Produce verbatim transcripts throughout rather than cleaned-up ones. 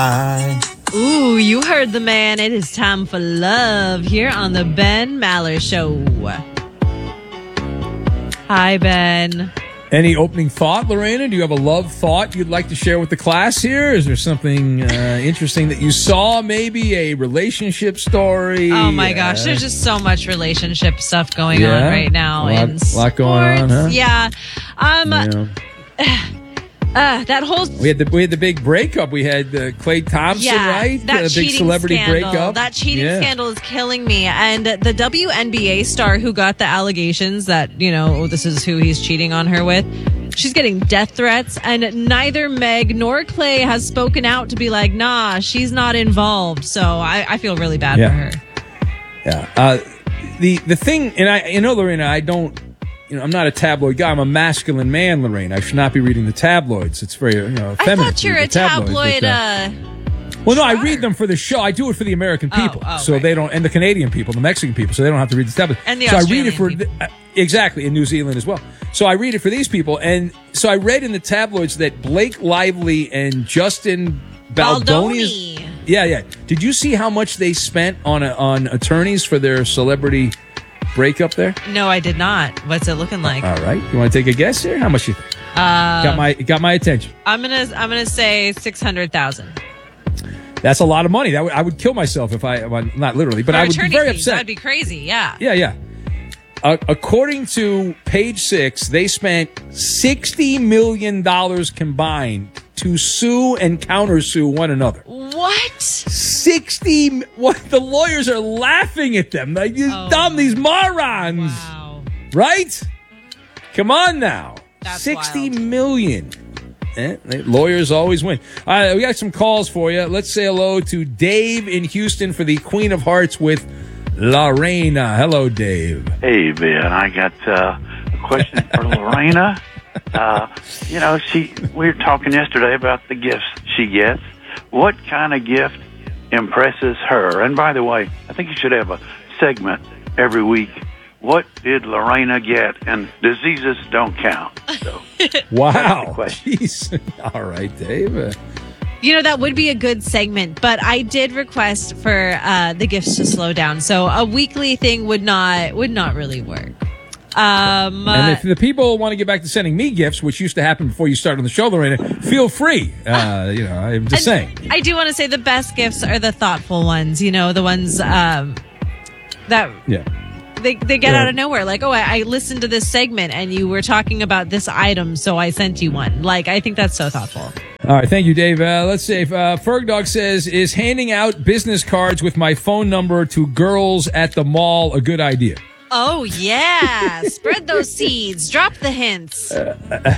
Ooh, you heard the man. It is time for love here on the Ben Maller Show. Hi, Ben. Any opening thought, Lorena? Do you have a love thought you'd like to share with the class here? Is there something uh, interesting that you saw? Maybe a relationship story? Oh, my gosh. Uh, There's just so much relationship stuff going yeah, on right now. A lot, in lot going on, huh? Yeah. Um, yeah. Uh, that whole we had the we had the big breakup. We had uh, Klay Thompson, yeah, right? That the big celebrity scandal. breakup. That cheating yeah. scandal is killing me. And the W N B A star who got the allegations that, you know, oh, this is who he's cheating on her with, she's getting death threats. And neither Meg nor Klay has spoken out to be like, nah, she's not involved. So I, I feel really bad yeah. for her. Yeah. Uh, the the thing, and I, you know, Lorena, I don't. You know, I'm not a tabloid guy. I'm a masculine man, Lorraine. I should not be reading the tabloids. It's very, you know, feminine. I thought you're a tabloid. But, uh, uh, well, no, sure. I read them for the show. I do it for the American people, oh, oh, so right. they don't, and the Canadian people, the Mexican people, so they don't have to read the tabloids. And the so Australian I read it for people. uh, exactly in New Zealand as well. So I read it for these people, and so I read in the tabloids that Blake Lively and Justin Baldoni. Is, yeah, yeah. Did you see how much they spent on a, on attorneys for their celebrity breakup there? No, I did not. What's it looking like? All right, you want to take a guess here? How much you think? Uh, got my got my attention. I'm gonna I'm gonna say six hundred thousand. That's a lot of money. That would, I would kill myself if I well, not literally, but For I would be very fees, upset. That'd be crazy. Yeah. Yeah, yeah. Uh, according to Page Six, they spent sixty million dollars combined to sue and countersue one another. What? Sixty? What? The lawyers are laughing at them. Like, you oh, dumb, these morons. Wow. Right? Come on now. That's Sixty wild. million. Eh, lawyers always win. All right, we got some calls for you. Let's say hello to Dave in Houston for the Queen of Hearts with Lorena. Hello, Dave. Hey, Ben. I got uh, a question for Lorena. Uh, you know, she. We were talking yesterday about the gifts she gets. What kind of gift impresses her? And by the way, I think you should have a segment every week. What did Lorena get? And diseases don't count. So, wow. Jeez. All right, Dave. Uh, You know, that would be a good segment, but I did request for uh, the gifts to slow down. So a weekly thing would not would not really work. Um, and if the people want to get back to sending me gifts, which used to happen before you started on the show, Lorena, feel free. Uh, you know, I'm just saying. I do want to say the best gifts are the thoughtful ones. You know, the ones um, that yeah. they they get Yeah. out of nowhere. Like, oh, I, I listened to this segment and you were talking about this item, so I sent you one. Like, I think that's so thoughtful. All right, thank you, Dave. Uh, let's see. If, uh, Fergdog says, is handing out business cards with my phone number to girls at the mall a good idea? Oh, yeah. Spread those seeds. Drop the hints. Uh,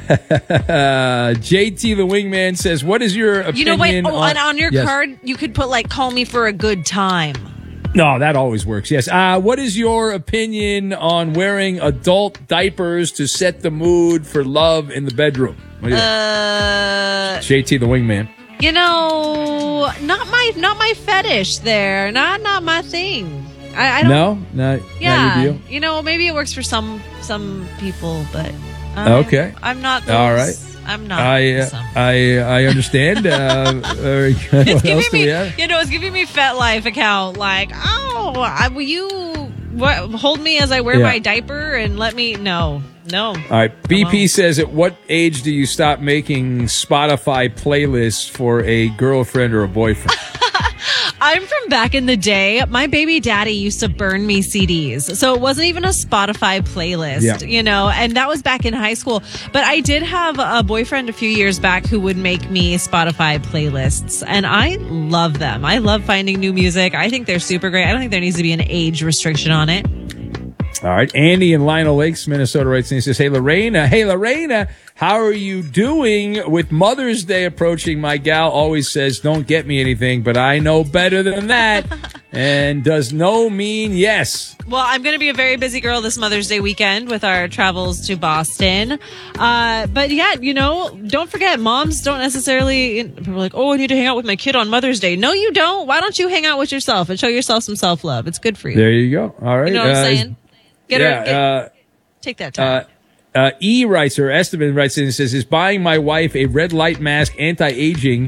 J T the Wingman says, what is your opinion You know, wait. Oh, on... and on your Yes. card, you could put, like, call me for a good time. No, that always works, yes. Uh, what is your opinion on wearing adult diapers to set the mood for love in the bedroom? What do you Uh, think? J T the Wingman. You know, not my not my fetish there. Not not my thing. I, I don't. No? Not, Yeah. not your deal? You know, maybe it works for some some people, but I'm, Okay. I'm not. Those, All right. I'm not. I, uh, some. I, I understand. uh, very good. It's What else giving do we me, have? you know, it's giving me FetLife account. Like, oh, I, will you what, hold me as I wear Yeah. my diaper and let me? No, no. All right. B P on. says, at what age do you stop making Spotify playlists for a girlfriend or a boyfriend? I'm from back in the day. My baby daddy used to burn me C Ds. So it wasn't even a Spotify playlist, Yeah. you know, and that was back in high school. But I did have a boyfriend a few years back who would make me Spotify playlists, and I love them. I love finding new music. I think they're super great. I don't think there needs to be an age restriction on it. All right. Andy in Lionel Lakes, Minnesota writes and he says, hey, Lorena, hey, Lorena, how are you doing with Mother's Day approaching? My gal always says, don't get me anything, but I know better than that. And does no mean yes? Well, I'm going to be a very busy girl this Mother's Day weekend with our travels to Boston. Uh, but yeah, you know, don't forget, moms don't necessarily, people are like, oh, I need to hang out with my kid on Mother's Day. No, you don't. Why don't you hang out with yourself and show yourself some self-love? It's good for you. There you go. All right. You know what I'm Uh, saying? Get yeah, her, get, uh, take that time. Uh, uh, E writes, or Esteban writes in and says, is buying my wife a red light mask anti-aging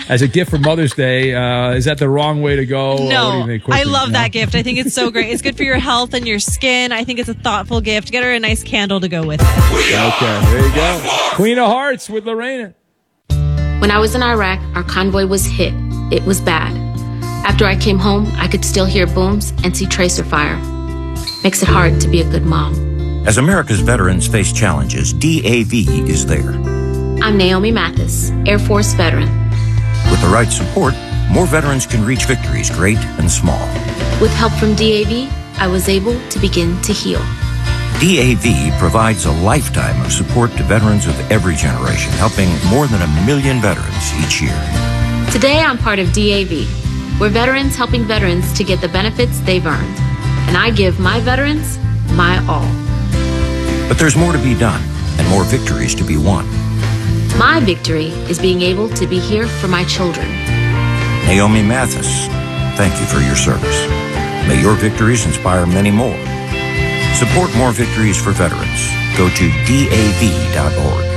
as a gift for Mother's Day. Uh, is that the wrong way to go? No, what do you think? I love that gift. I think it's so great. It's good for your health and your skin. I think it's a thoughtful gift. Get her a nice candle to go with it. Okay, there you go. Queen of Hearts with Lorena. When I was in Iraq, our convoy was hit. It was bad. After I came home, I could still hear booms and see tracer fire. Makes it hard to be a good mom. As America's veterans face challenges, D A V is there. I'm Naomi Mathis, Air Force veteran. With the right support, more veterans can reach victories great and small. With help from D A V, I was able to begin to heal. D A V provides a lifetime of support to veterans of every generation, helping more than a million veterans each year. Today, I'm part of D A V. We're veterans helping veterans to get the benefits they've earned. And I give my veterans my all. But there's more to be done and more victories to be won. My victory is being able to be here for my children. Naomi Mathis, thank you for your service. May your victories inspire many more. Support more victories for veterans. Go to D A V dot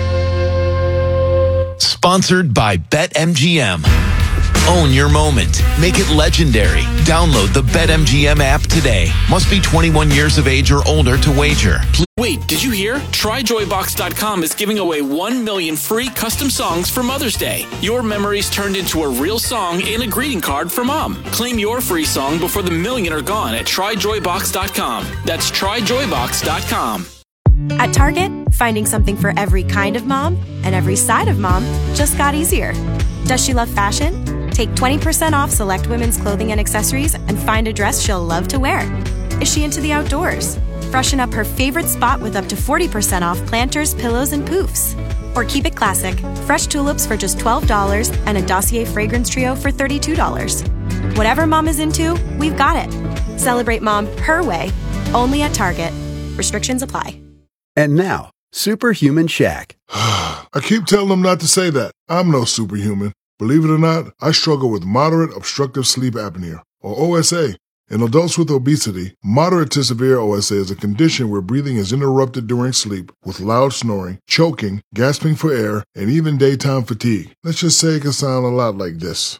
org. Sponsored by BetMGM. Own your moment. Make it legendary. Download the BetMGM app today. Must be twenty-one years of age or older to wager. Please. Wait, did you hear? Try Joy Box dot com is giving away one million free custom songs for Mother's Day. Your memories turned into a real song in a greeting card for Mom. Claim your free song before the million are gone at Try Joy Box dot com. That's Try Joy Box dot com. At Target, finding something for every kind of mom and every side of mom just got easier. Does she love fashion? Take twenty percent off select women's clothing and accessories and find a dress she'll love to wear. Is she into the outdoors? Freshen up her favorite spot with up to forty percent off planters, pillows, and poofs. Or keep it classic. Fresh tulips for just twelve dollars and a Dossier fragrance trio for thirty-two dollars. Whatever mom is into, we've got it. Celebrate mom her way, only at Target. Restrictions apply. And now, Superhuman Shaq. I keep telling them not to say that. I'm no superhuman. Believe it or not, I struggle with moderate obstructive sleep apnea, or O S A. In adults with obesity, moderate to severe O S A is a condition where breathing is interrupted during sleep with loud snoring, choking, gasping for air, and even daytime fatigue. Let's just say it can sound a lot like this.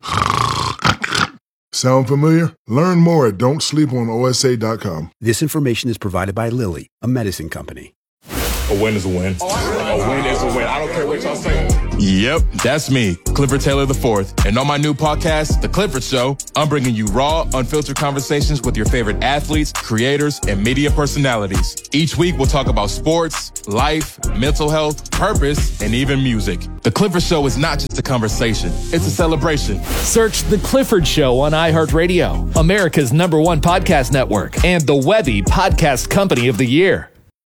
Sound familiar? Learn more at don't sleep on O S A dot com. This information is provided by Lilly, a medicine company. A win is a win. A win is a win. I don't care what y'all say. Yep, that's me, Clifford Taylor the fourth. And on my new podcast, The Clifford Show, I'm bringing you raw, unfiltered conversations with your favorite athletes, creators, and media personalities. Each week, we'll talk about sports, life, mental health, purpose, and even music. The Clifford Show is not just a conversation. It's a celebration. Search The Clifford Show on iHeartRadio, America's number one podcast network, and the Webby Podcast Company of the Year.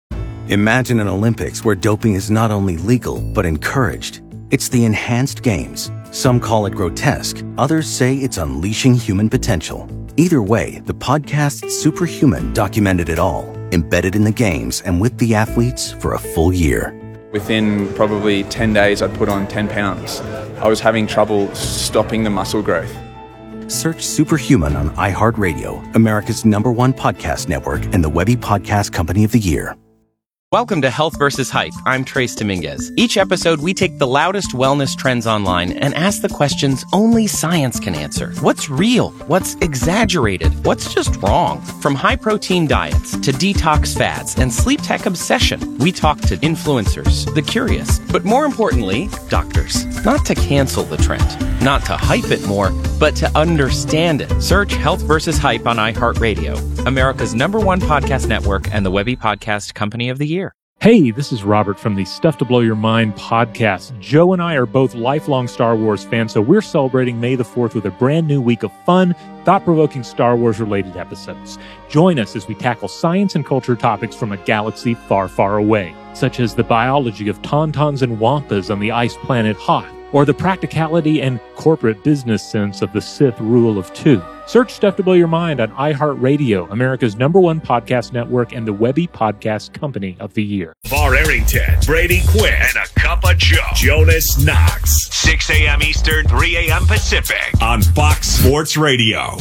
Imagine an Olympics where doping is not only legal, but encouraged. It's the Enhanced Games. Some call it grotesque. Others say it's unleashing human potential. Either way, the podcast Superhuman documented it all, embedded in the games and with the athletes for a full year. Within probably ten days, I'd put on ten pounds. I was having trouble stopping the muscle growth. Search Superhuman on iHeartRadio, America's number one podcast network and the Webby Podcast Company of the Year. Welcome to Health versus Hype. I'm Trace Dominguez. Each episode, we take the loudest wellness trends online and ask the questions only science can answer. What's real? What's exaggerated? What's just wrong? From high-protein diets to detox fads and sleep tech obsession, we talk to influencers, the curious, but more importantly, doctors. Not to cancel the trend, not to hype it more, but to understand it. Search Health versus Hype on iHeartRadio, America's number one podcast network and the Webby Podcast Company of the Year. Hey, this is Robert from the Stuff to Blow Your Mind podcast. Joe and I are both lifelong Star Wars fans, so we're celebrating May the fourth with a brand new week of fun, thought-provoking Star Wars-related episodes. Join us as we tackle science and culture topics from a galaxy far, far away, such as the biology of tauntauns and wampas on the ice planet Hoth, or the practicality and corporate business sense of the Sith rule of two. Search Stuff to Blow Your Mind on iHeartRadio, America's number one podcast network and the Webby Podcast Company of the Year. LeVar Arrington, Brady Quinn, and a cup of Joe. Jonas Knox. six a.m. Eastern, three a.m. Pacific. On Fox Sports Radio.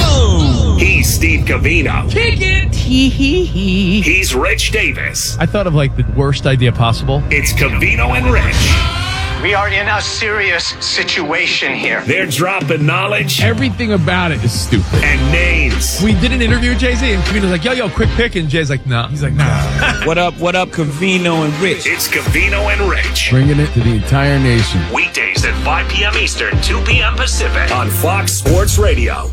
Boom! He's Steve Covino. Kick it! Hee hee hee. He's Rich Davis. I thought of like the worst idea possible. It's Covino and Rich. We are in a serious situation here. They're dropping knowledge. Everything about it is stupid. And names. We did an interview with Jay-Z, and Covino's like, yo, yo, quick pick. And Jay's like, nah. He's like, nah. What up, what up, Covino and Rich? It's Covino and Rich. Bringing it to the entire nation. Weekdays at five p.m. Eastern, two p.m. Pacific. On Fox Sports Radio.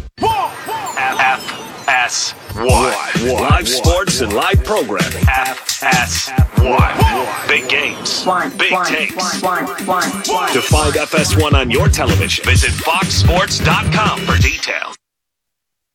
F S one. Live sports and live programming. F S one. Big games. Big takes. To find F S one on your television, visit fox sports dot com for details.